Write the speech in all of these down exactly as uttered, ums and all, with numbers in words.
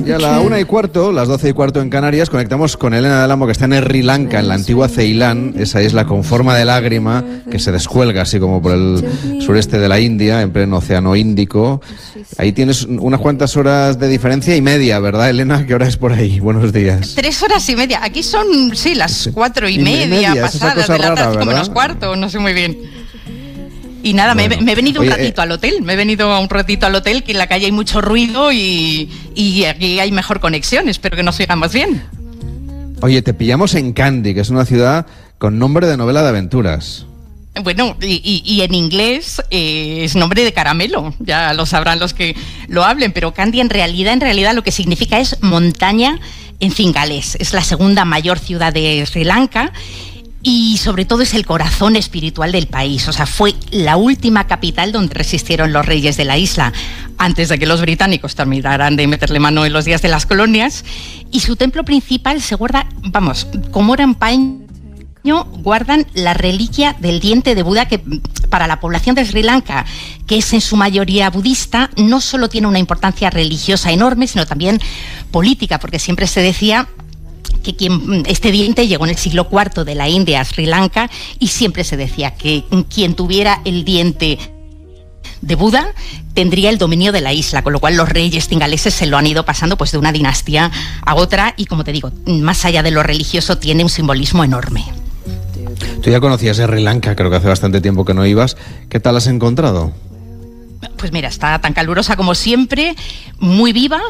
Y a la una y cuarto, las doce y cuarto en Canarias, conectamos con Elena del Amo, que está en Sri Lanka, en la antigua Ceilán, esa isla con forma de lágrima que se descuelga así como por el sureste de la India, en pleno océano Índico. Ahí tienes unas cuantas horas de diferencia y media, ¿verdad, Elena? ¿Qué hora es por ahí? Buenos días. Tres horas y media. Aquí son, sí, las cuatro y, y media, media pasadas de la tarde, como menos cuarto, no sé muy bien. Y nada, bueno, me, me he venido oye, un ratito eh, al hotel, me he venido a un ratito al hotel, que en la calle hay mucho ruido y, y aquí hay mejor conexión, espero que nos sigamos bien. Oye, te pillamos en Kandy, que es una ciudad con nombre de novela de aventuras. Bueno, y, y, y en inglés eh, es nombre de caramelo, ya lo sabrán los que lo hablen, pero Kandy en realidad, en realidad lo que significa es montaña en cingalés, es la segunda mayor ciudad de Sri Lanka. Y sobre todo es el corazón espiritual del país, o sea, fue la última capital donde resistieron los reyes de la isla antes de que los británicos terminaran de meterle mano en los días de las colonias, y su templo principal se guarda, vamos, como oro en paño, guardan la reliquia del diente de Buda, que para la población de Sri Lanka, que es en su mayoría budista, no solo tiene una importancia religiosa enorme, sino también política, porque siempre se decía que quien, este diente llegó en el siglo cuarto de la India a Sri Lanka, y siempre se decía que quien tuviera el diente de Buda tendría el dominio de la isla, con lo cual los reyes cingaleses se lo han ido pasando pues de una dinastía a otra, y como te digo, más allá de lo religioso tiene un simbolismo enorme. Tú ya conocías Sri Lanka, creo que hace bastante tiempo que no ibas. ¿Qué tal has encontrado? Pues mira, está tan calurosa como siempre, muy viva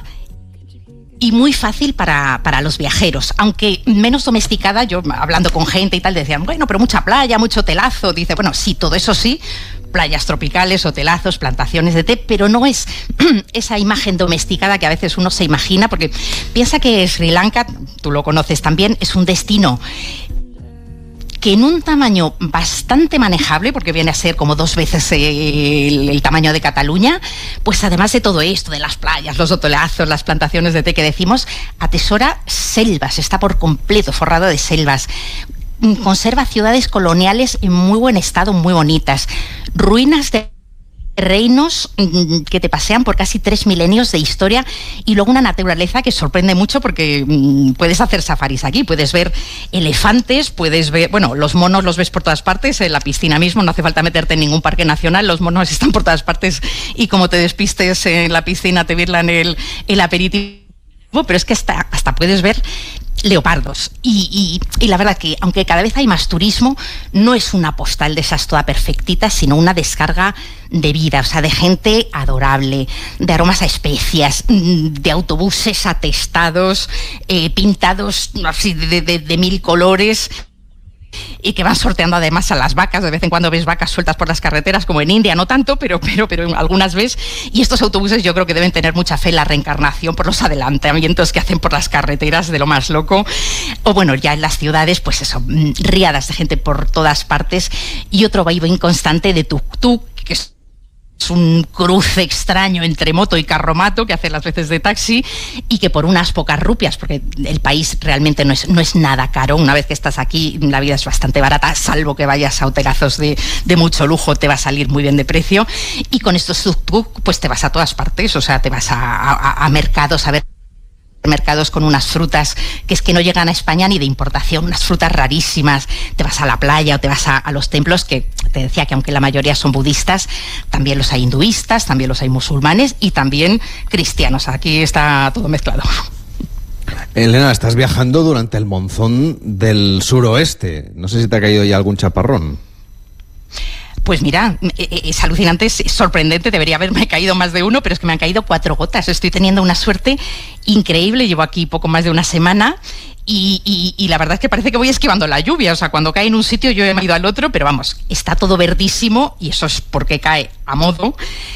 y muy fácil para, para los viajeros, aunque menos domesticada. Yo hablando con gente y tal decían, bueno, pero mucha playa, mucho hotelazo. Dice, bueno, sí, todo eso sí, playas tropicales, hotelazos, plantaciones de té, pero no es esa imagen domesticada que a veces uno se imagina, porque piensa que Sri Lanka, tú lo conoces también, es un destino que en un tamaño bastante manejable, porque viene a ser como dos veces el, el tamaño de Cataluña, pues además de todo esto, de las playas, los hotelazos, las plantaciones de té que decimos, atesora selvas, está por completo forrado de selvas. Conserva ciudades coloniales en muy buen estado, muy bonitas, ruinas de reinos que te pasean por casi tres milenios de historia, y luego una naturaleza que sorprende mucho, porque mmm, puedes hacer safaris aquí, puedes ver elefantes, puedes ver, bueno, los monos los ves por todas partes, en la piscina mismo, no hace falta meterte en ningún parque nacional, los monos están por todas partes, y como te despistes en la piscina te virlan el, el aperitivo, pero es que hasta, hasta puedes ver leopardos, y, y, y la verdad que aunque cada vez hay más turismo, no es una postal de esas toda perfectita, sino una descarga de vida, o sea, de gente adorable, de aromas a especias, de autobuses atestados, eh, pintados así de, de, de mil colores, y que van sorteando además a las vacas. De vez en cuando ves vacas sueltas por las carreteras, como en India, no tanto, pero, pero, pero algunas ves. Y estos autobuses yo creo que deben tener mucha fe en la reencarnación por los adelantamientos que hacen por las carreteras, de lo más loco. O bueno, ya en las ciudades, pues eso, riadas de gente por todas partes, y otro vaivén constante de tuk-tuk, que es Es un cruce extraño entre moto y carromato que hace las veces de taxi, y que por unas pocas rupias, porque el país realmente no es, no es nada caro, una vez que estás aquí la vida es bastante barata, salvo que vayas a hotelazos de, de mucho lujo, te va a salir muy bien de precio, y con estos tuk-tuk pues te vas a todas partes, o sea, te vas a, a, a mercados a ver mercados con unas frutas que es que no llegan a España ni de importación, unas frutas rarísimas, te vas a la playa o te vas a, a los templos, que te decía que aunque la mayoría son budistas, también los hay hinduistas, también los hay musulmanes y también cristianos, aquí está todo mezclado. Elena, estás viajando durante el monzón del suroeste, no sé si te ha caído ya algún chaparrón. Pues mira, es alucinante, es sorprendente, debería haberme caído más de uno, pero es que me han caído cuatro gotas. Estoy teniendo una suerte increíble, llevo aquí poco más de una semana y, y, y la verdad es que parece que voy esquivando la lluvia, o sea, cuando cae en un sitio yo he ido al otro, pero vamos, está todo verdísimo y eso es porque cae a modo.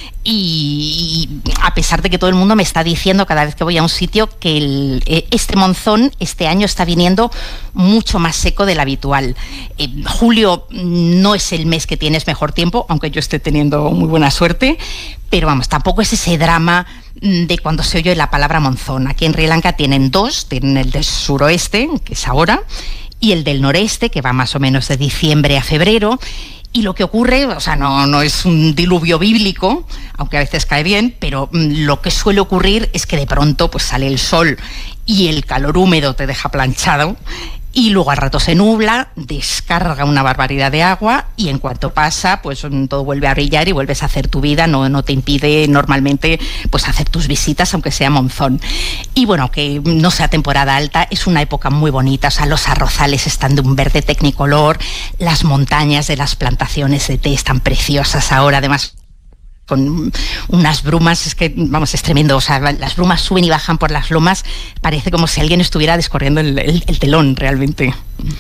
Y a pesar de que todo el mundo me está diciendo cada vez que voy a un sitio que el, este monzón este año está viniendo mucho más seco del habitual. Eh, julio no es el mes que tienes mejor tiempo, aunque yo esté teniendo muy buena suerte, pero vamos, tampoco es ese drama de cuando se oye la palabra monzón. Aquí en Sri Lanka tienen dos, tienen el del suroeste, que es ahora, y el del noreste, que va más o menos de diciembre a febrero. Y lo que ocurre, o sea, no, no es un diluvio bíblico, aunque a veces cae bien, pero mm, lo que suele ocurrir es que de pronto pues sale el sol y el calor húmedo te deja planchado, y luego al rato se nubla, descarga una barbaridad de agua, y en cuanto pasa, pues todo vuelve a brillar y vuelves a hacer tu vida, no, no te impide normalmente pues hacer tus visitas, aunque sea monzón. Y bueno, que no sea temporada alta, es una época muy bonita, o sea, los arrozales están de un verde tecnicolor, las montañas de las plantaciones de té están preciosas ahora, además con unas brumas, es que, vamos, es tremendo, o sea, las brumas suben y bajan por las lomas, parece como si alguien estuviera descorriendo el, el, el telón, realmente.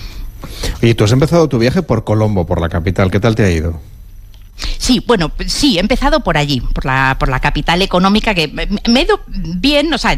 Y tú has empezado tu viaje por Colombo, por la capital, ¿qué tal te ha ido? Sí, bueno, sí, he empezado por allí, por la, por la capital económica, que me, me he ido bien, o sea,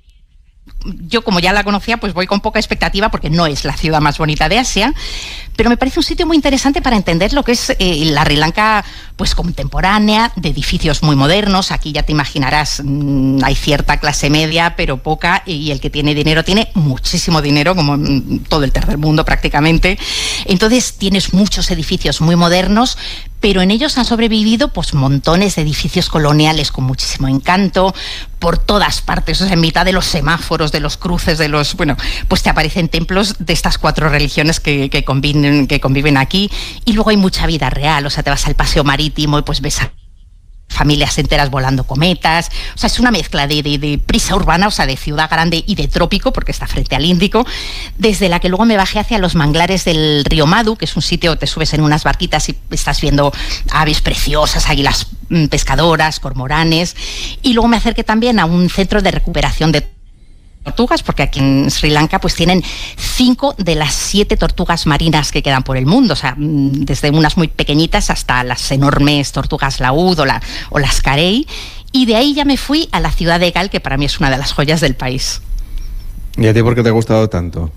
yo como ya la conocía, pues voy con poca expectativa porque no es la ciudad más bonita de Asia, pero me parece un sitio muy interesante para entender lo que es eh, la Sri Lanka pues contemporánea, de edificios muy modernos. Aquí ya te imaginarás, mmm, hay cierta clase media, pero poca, y el que tiene dinero tiene muchísimo dinero, como en todo el tercer mundo prácticamente. Entonces tienes muchos edificios muy modernos, pero en ellos han sobrevivido pues montones de edificios coloniales con muchísimo encanto, por todas partes, o sea, en mitad de los semáforos, de los cruces, de los, bueno, pues te aparecen templos de estas cuatro religiones que, que, conviven, que conviven aquí, y luego hay mucha vida real, o sea, te vas al paseo marítimo y pues ves a familias enteras volando cometas, o sea, es una mezcla de, de, de prisa urbana, o sea, de ciudad grande y de trópico, porque está frente al Índico, desde la que luego me bajé hacia los manglares del río Madu, que es un sitio, te subes en unas barquitas y estás viendo aves preciosas, águilas pescadoras, cormoranes, y luego me acerqué también a un centro de recuperación de tortugas, porque aquí en Sri Lanka pues tienen cinco de las siete tortugas marinas que quedan por el mundo, o sea, desde unas muy pequeñitas hasta las enormes tortugas laúd o, la, o las carey, y de ahí ya me fui a la ciudad de Gal, que para mí es una de las joyas del país. ¿Y a ti por qué te ha gustado tanto?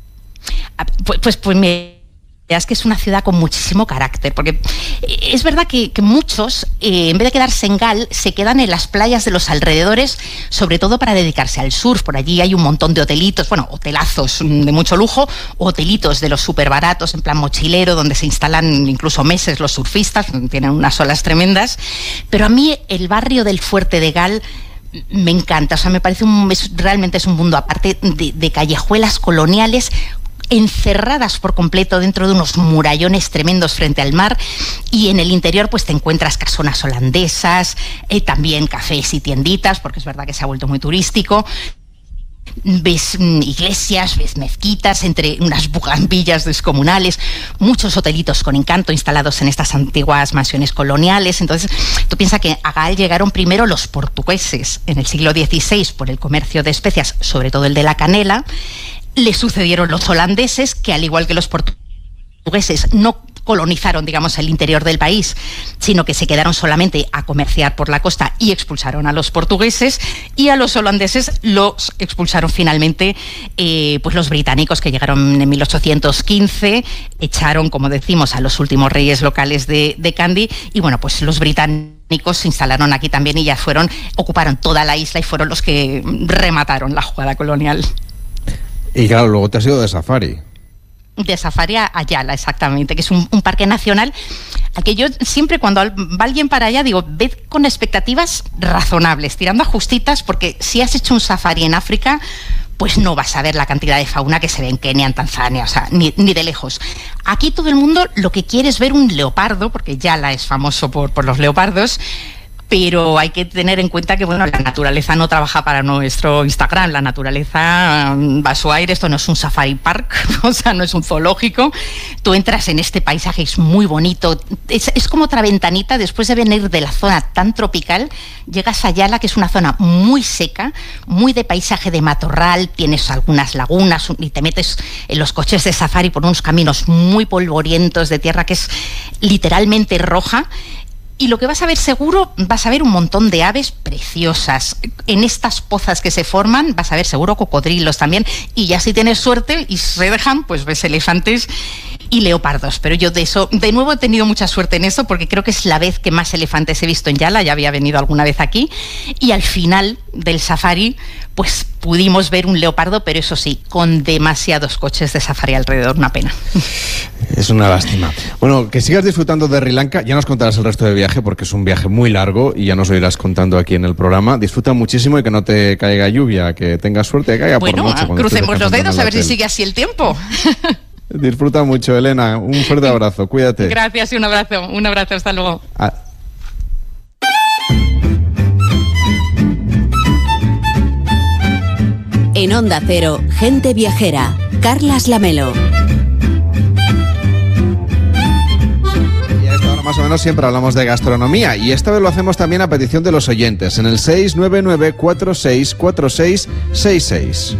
Pues, pues, pues me... es que es una ciudad con muchísimo carácter, porque es verdad que, que muchos, eh, en vez de quedarse en Gal, se quedan en las playas de los alrededores, sobre todo para dedicarse al surf. Por allí hay un montón de hotelitos, bueno, hotelazos de mucho lujo, hotelitos de los súper baratos, en plan mochilero, donde se instalan incluso meses los surfistas, tienen unas olas tremendas. Pero a mí el barrio del Fuerte de Gal me encanta, o sea, me parece un, es, realmente es un mundo aparte, de, de callejuelas coloniales encerradas por completo dentro de unos murallones tremendos frente al mar, y en el interior pues te encuentras casonas holandesas, eh, también cafés y tienditas, porque es verdad que se ha vuelto muy turístico. Ves mm, iglesias, ves mezquitas entre unas bugambillas descomunales, muchos hotelitos con encanto instalados en estas antiguas mansiones coloniales. Entonces tú piensas que a Gal llegaron primero los portugueses en el siglo dieciséis por el comercio de especias, sobre todo el de la canela. Le sucedieron los holandeses, que al igual que los portugueses no colonizaron, digamos, el interior del país, sino que se quedaron solamente a comerciar por la costa y expulsaron a los portugueses, y a los holandeses los expulsaron finalmente eh, pues los británicos, que llegaron en mil ochocientos quince, echaron, como decimos, a los últimos reyes locales de, de Kandy, y bueno, pues los británicos se instalaron aquí también y ya fueron, ocuparon toda la isla y fueron los que remataron la jugada colonial. Y claro, luego te has ido de safari. De safari a Ayala, exactamente, que es un, un parque nacional al que yo siempre, cuando va alguien para allá, digo, ved con expectativas razonables, tirando a justitas, porque si has hecho un safari en África, pues no vas a ver la cantidad de fauna que se ve en Kenia, en Tanzania, o sea, ni, ni de lejos. Aquí todo el mundo lo que quiere es ver un leopardo, porque Yala es famoso por, por los leopardos, pero hay que tener en cuenta que, bueno, la naturaleza no trabaja para nuestro Instagram, la naturaleza va a su aire, esto no es un safari park, o sea, no es un zoológico. Tú entras en este paisaje, es muy bonito, es, es como otra ventanita. Después de venir de la zona tan tropical, llegas a Yala, que es una zona muy seca, muy de paisaje de matorral, tienes algunas lagunas y te metes en los coches de safari por unos caminos muy polvorientos de tierra que es literalmente roja. Y lo que vas a ver seguro, vas a ver un montón de aves preciosas. En estas pozas que se forman vas a ver seguro cocodrilos también. Y ya si tienes suerte y se dejan, pues ves elefantes y leopardos. Pero yo de eso, de nuevo he tenido mucha suerte en eso, porque creo que es la vez que más elefantes he visto en Yala. Ya había venido alguna vez aquí. Y al final del safari, pues pudimos ver un leopardo, pero eso sí, con demasiados coches de safari alrededor, una pena. Es una lástima. Bueno, que sigas disfrutando de Sri Lanka, ya nos contarás el resto del viaje porque es un viaje muy largo y ya nos lo irás contando aquí en el programa. Disfruta muchísimo y que no te caiga lluvia, que tengas suerte, que caiga bueno, por noche. Bueno, crucemos los dedos a ver si sigue así el tiempo. Disfruta mucho, Elena. Un fuerte abrazo, cuídate. Gracias y un abrazo, un abrazo, hasta luego. Ah. En Onda Cero, Gente Viajera, Carlas Lamelo. Y a esta hora más o menos siempre hablamos de gastronomía y esta vez lo hacemos también a petición de los oyentes en el seis nueve nueve cuatro seis cuatro seis seis seis.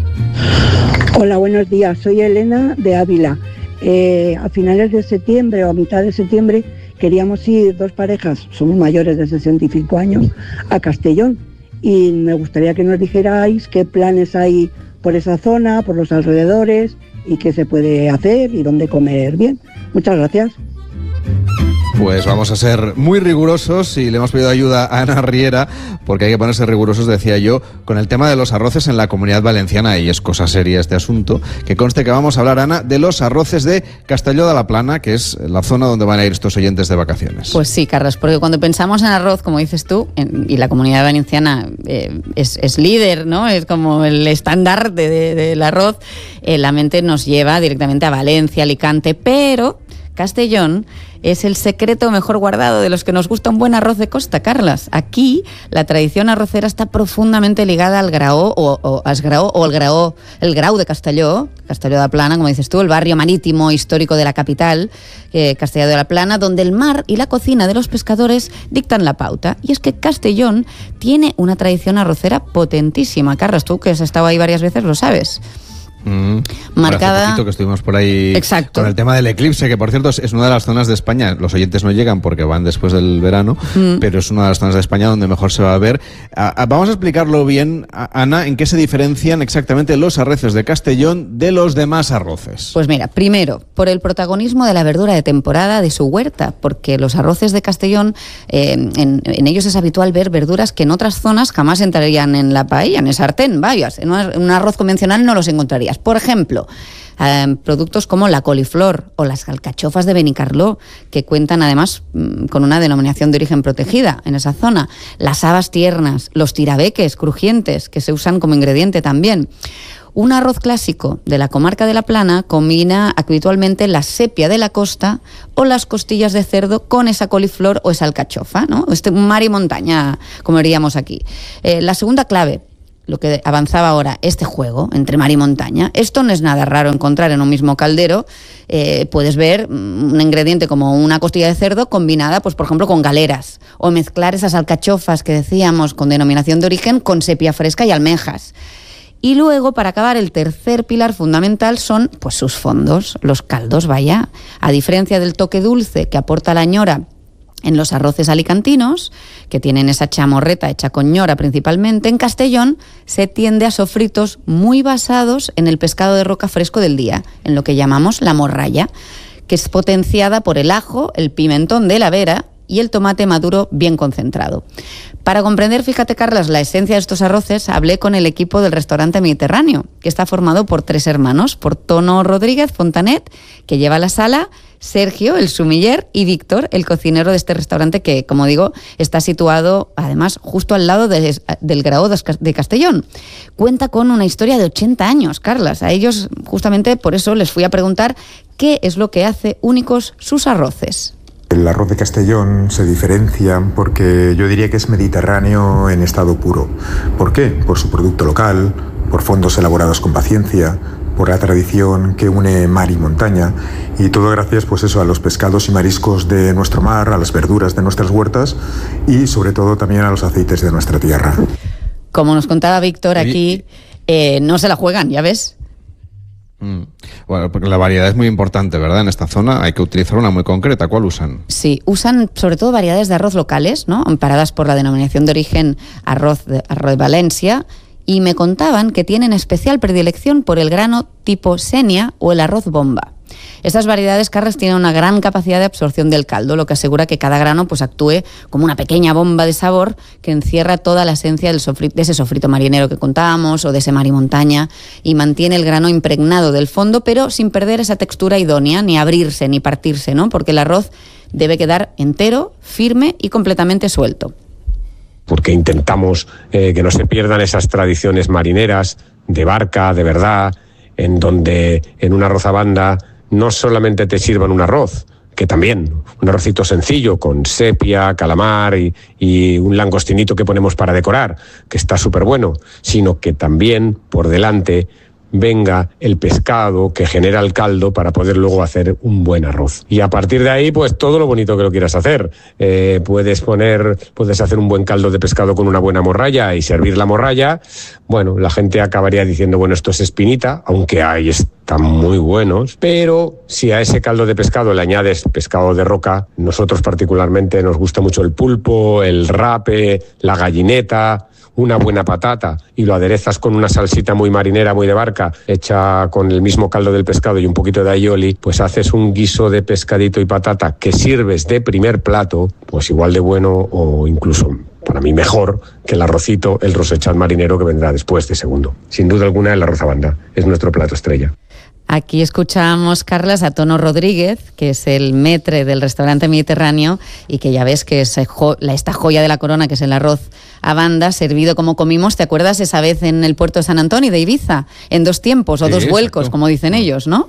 Hola, buenos días. Soy Elena de Ávila. Eh, a finales de septiembre o a mitad de septiembre queríamos ir dos parejas, somos mayores de sesenta y cinco años, a Castellón. Y me gustaría que nos dijerais qué planes hay por esa zona, por los alrededores, y qué se puede hacer y dónde comer bien. Muchas gracias. Pues vamos a ser muy rigurosos y le hemos pedido ayuda a Ana Riera porque hay que ponerse rigurosos, decía yo, con el tema de los arroces en la Comunidad Valenciana y es cosa seria este asunto. Que conste que vamos a hablar, Ana, de los arroces de Castelló de la Plana, que es la zona donde van a ir estos oyentes de vacaciones. Pues sí, Carlos, porque cuando pensamos en arroz, como dices tú, en, y la Comunidad Valenciana eh, es, es líder, ¿no? Es como el estandarte de, de, del arroz, eh, la mente nos lleva directamente a Valencia, Alicante, pero Castellón es el secreto mejor guardado de los que nos gusta un buen arroz de costa, Carlas. Aquí la tradición arrocera está profundamente ligada al Graó o, o, al Graó, o el Graó, el Grau de Castelló, Castelló de la Plana, como dices tú, el barrio marítimo histórico de la capital, eh, Castelló de la Plana, donde el mar y la cocina de los pescadores dictan la pauta. Y es que Castellón tiene una tradición arrocera potentísima. Carlas, tú que has estado ahí varias veces lo sabes. Mm, marcada. Hace poquito que estuvimos por ahí. Exacto. Con el tema del eclipse, que por cierto es una de las zonas de España, los oyentes no llegan porque van después del verano, mm. pero es una de las zonas de España donde mejor se va a ver. A, a, vamos a explicarlo bien, a, Ana, en qué se diferencian exactamente los arroces de Castellón de los demás arroces. Pues mira, primero, por el protagonismo de la verdura de temporada de su huerta, porque los arroces de Castellón, eh, en, en ellos es habitual ver verduras que en otras zonas jamás entrarían en la paella, en el sartén, vayas, en un arroz convencional no los encontrarías. Por ejemplo, eh, productos como la coliflor o las alcachofas de Benicarló, que cuentan además mmm, con una denominación de origen protegida en esa zona, las habas tiernas, los tirabeques crujientes, que se usan como ingrediente también. Un arroz clásico de la comarca de La Plana combina habitualmente la sepia de la costa o las costillas de cerdo con esa coliflor o esa alcachofa, ¿no? Este mar y montaña, como diríamos aquí. Eh, la segunda clave, lo que avanzaba ahora, este juego entre mar y montaña. Esto no es nada raro encontrar en un mismo caldero. Eh, puedes ver un ingrediente como una costilla de cerdo combinada, pues por ejemplo, con galeras, o mezclar esas alcachofas que decíamos con denominación de origen con sepia fresca y almejas. Y luego, para acabar, el tercer pilar fundamental son pues sus fondos, los caldos, vaya. A diferencia del toque dulce que aporta la ñora en los arroces alicantinos, que tienen esa chamorreta hecha con ñora principalmente, en Castellón se tiende a sofritos muy basados en el pescado de roca fresco del día, en lo que llamamos la morralla, que es potenciada por el ajo, el pimentón de la vera y el tomate maduro bien concentrado. Para comprender, fíjate, Carlas, la esencia de estos arroces, hablé con el equipo del restaurante Mediterráneo, que está formado por tres hermanos, por Tono Rodríguez Fontanet, que lleva la sala, Sergio, el sumiller, y Víctor, el cocinero de este restaurante que, como digo, está situado, además, justo al lado de, del Graó de Castellón. Cuenta con una historia de ochenta años, Carlas. A ellos, justamente por eso, les fui a preguntar qué es lo que hace únicos sus arroces. El arroz de Castellón se diferencia porque yo diría que es mediterráneo en estado puro. ¿Por qué? Por su producto local, por fondos elaborados con paciencia, por la tradición que une mar y montaña, y todo gracias pues eso a los pescados y mariscos de nuestro mar, a las verduras de nuestras huertas y sobre todo también a los aceites de nuestra tierra. Como nos contaba Víctor, aquí eh, no se la juegan, ¿ya ves? Mm. Bueno, porque la variedad es muy importante, ¿verdad? En esta zona hay que utilizar una muy concreta. ¿Cuál usan? Sí, usan sobre todo variedades de arroz locales, ¿no? Amparadas por la denominación de origen arroz de, arroz de Valencia, y me contaban que tienen especial predilección por el grano tipo senia o el arroz bomba. Estas variedades, Carles, tienen una gran capacidad de absorción del caldo, lo que asegura que cada grano pues, actúe como una pequeña bomba de sabor que encierra toda la esencia del sofrito, de ese sofrito marinero que contábamos o de ese mar y montaña, y mantiene el grano impregnado del fondo, pero sin perder esa textura idónea, ni abrirse ni partirse, ¿no? Porque el arroz debe quedar entero, firme y completamente suelto. Porque intentamos eh, que no se pierdan esas tradiciones marineras de barca, de verdad, en donde en un arroz a banda no solamente te sirvan un arroz, que también, un arrocito sencillo con sepia, calamar y, y un langostinito que ponemos para decorar, que está súper bueno, sino que también por delante venga el pescado que genera el caldo para poder luego hacer un buen arroz. Y a partir de ahí, pues todo lo bonito que lo quieras hacer. Eh, puedes poner, puedes hacer un buen caldo de pescado con una buena morralla y servir la morralla. Bueno, la gente acabaría diciendo, bueno, esto es espinita, aunque hay están muy buenos, pero si a ese caldo de pescado le añades pescado de roca, nosotros particularmente nos gusta mucho el pulpo, el rape, la gallineta, una buena patata y lo aderezas con una salsita muy marinera, muy de barca, hecha con el mismo caldo del pescado y un poquito de aioli, pues haces un guiso de pescadito y patata que sirves de primer plato, pues igual de bueno o incluso, para mí, mejor que el arrocito, el rosechat marinero que vendrá después de segundo. Sin duda alguna, el arroz a banda es nuestro plato estrella. Aquí escuchamos, Carles, a Tono Rodríguez, que es el maître del restaurante mediterráneo y que ya ves que es jo- la, esta joya de la corona, que es el arroz a banda, servido como comimos, ¿te acuerdas esa vez en el puerto de San Antonio de Ibiza? En dos tiempos o Sí, dos vuelcos, exacto. como dicen ellos, ¿no?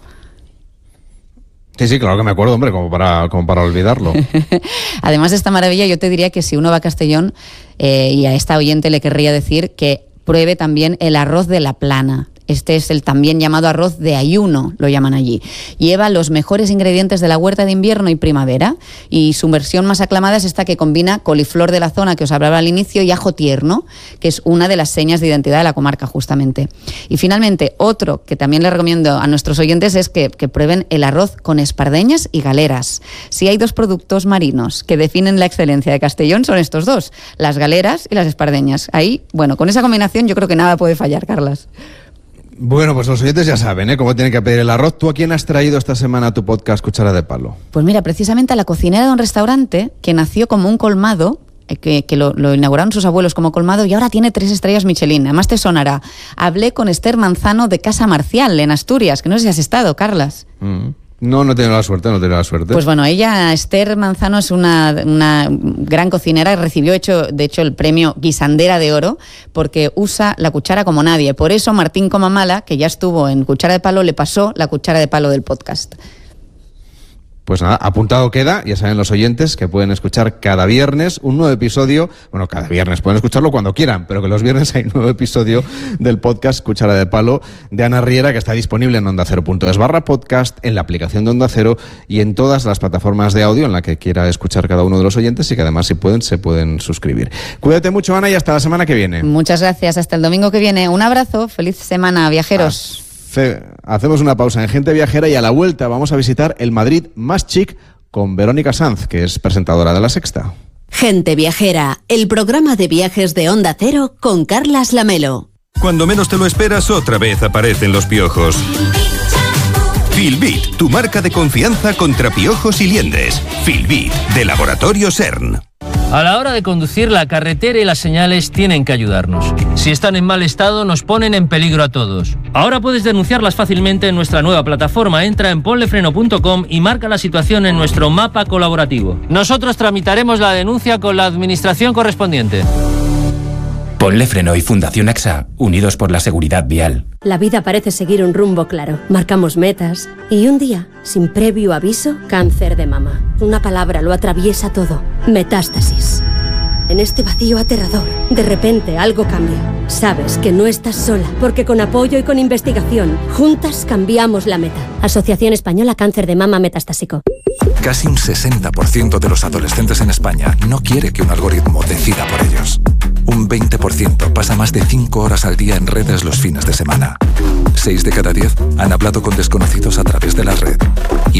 Sí, sí, claro que me acuerdo, hombre, como para, como para olvidarlo. Además de esta maravilla, yo te diría que si uno va a Castellón, eh, y a esta oyente le querría decir que pruebe también el arroz de la Plana. Este es el también llamado arroz de ayuno, lo llaman allí. Lleva los mejores ingredientes de la huerta de invierno y primavera, y su versión más aclamada es esta que combina coliflor de la zona que os hablaba al inicio y ajo tierno, que es una de las señas de identidad de la comarca justamente. Y finalmente, otro que también le recomiendo a nuestros oyentes es que, que prueben el arroz con espardeñas y galeras. Si hay dos productos marinos que definen la excelencia de Castellón, son estos dos, las galeras y las espardeñas. Ahí, bueno, con esa combinación yo creo que nada puede fallar, Carlas. Bueno, pues los oyentes ya saben, ¿eh?, cómo tienen que pedir el arroz. ¿Tú a quién has traído esta semana a tu podcast Cuchara de Palo? Pues mira, precisamente a la cocinera de un restaurante que nació como un colmado, eh, que, que lo, lo inauguraron sus abuelos como colmado y ahora tiene tres estrellas Michelin. Además te sonará. Hablé con Esther Manzano de Casa Marcial, en Asturias, que no sé si has estado, Carlas. Mm. No, no he tenido la suerte, no he tenido la suerte. Pues bueno, ella, Esther Manzano, es una, una gran cocinera y recibió, hecho, de hecho, el premio Guisandera de Oro porque usa la cuchara como nadie. Por eso Martín Comamala, que ya estuvo en Cuchara de Palo, le pasó la cuchara de palo del podcast. Pues nada, apuntado queda, ya saben los oyentes que pueden escuchar cada viernes un nuevo episodio, bueno, cada viernes, pueden escucharlo cuando quieran, pero que los viernes hay un nuevo episodio del podcast Cuchara de Palo de Ana Riera, que está disponible en onda cero punto es barra podcast, en la aplicación de Onda Cero y en todas las plataformas de audio en la que quiera escuchar cada uno de los oyentes y que además, si pueden, se pueden suscribir. Cuídate mucho, Ana, y hasta la semana que viene. Muchas gracias, hasta el domingo que viene. Un abrazo, feliz semana, viajeros. Hacemos una pausa en Gente Viajera y a la vuelta vamos a visitar el Madrid más chic con Verónica Sanz, que es presentadora de La Sexta. Gente Viajera, el programa de viajes de Onda Cero con Carlas Lamelo. Cuando menos te lo esperas, otra vez aparecen los piojos. Filbit, tu marca de confianza contra piojos y liendres. Filbit, de Laboratorio CERN. A la hora de conducir, la carretera y las señales tienen que ayudarnos. Si están en mal estado, nos ponen en peligro a todos. Ahora puedes denunciarlas fácilmente en nuestra nueva plataforma. Entra en ponlefreno punto com y marca la situación en nuestro mapa colaborativo. Nosotros tramitaremos la denuncia con la administración correspondiente. Ponle Freno y Fundación AXA, unidos por la seguridad vial. La vida parece seguir un rumbo claro. Marcamos metas y un día, sin previo aviso, cáncer de mama. Una palabra lo atraviesa todo. Metástasis. En este vacío aterrador, de repente algo cambia. Sabes que no estás sola, porque con apoyo y con investigación, juntas cambiamos la meta. Asociación Española Cáncer de Mama Metastásico. Casi un sesenta por ciento de los adolescentes en España no quiere que un algoritmo decida por ellos. Un veinte por ciento pasa más de cinco horas al día en redes los fines de semana. seis de cada diez han hablado con desconocidos a través de la red.